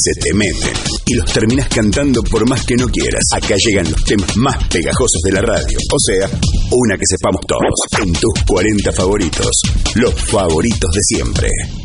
se te meten y los terminás cantando por más que no quieras. Acá llegan los temas más pegajosos de la radio. O sea, una que sepamos todos. En tus 40 favoritos, los favoritos de siempre.